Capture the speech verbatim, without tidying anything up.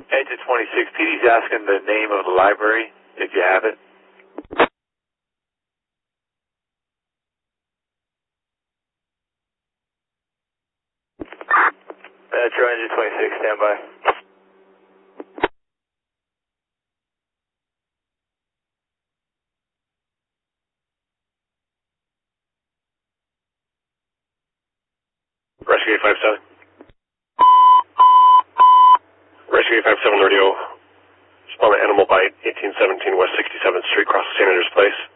Engine twenty-six, P D's asking the name of the library, if you have it. Metro Engine twenty-six, stand by. Rescue eight five seven. Rescue eight five seven radio. Spawn an animal bite, eighteen seventeen West sixty-seventh Street, across Saint Andrews Place.